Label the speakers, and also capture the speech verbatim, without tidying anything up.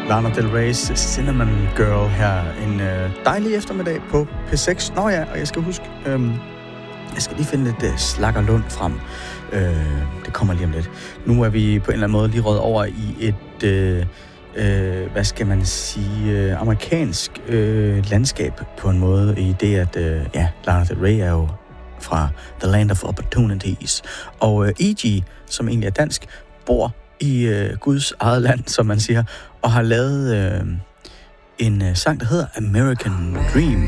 Speaker 1: Lana Del Rey's Cinnamon Girl her en øh, dejlig eftermiddag på P seks. Nå ja, og jeg skal huske, øh, jeg skal lige finde lidt øh, Slaggerlund frem. Øh, det kommer lige om lidt. Nu er vi på en eller anden måde lige røget over i et, øh, øh, hvad skal man sige, øh, amerikansk øh, landskab på en måde, i det at, øh, ja, Lana Del Rey er jo fra The Land of Opportunities. Og øh, E G, som egentlig er dansk, bor i øh, Guds eget land, som man siger, og har lavet øh, en øh, sang, der hedder American Dream.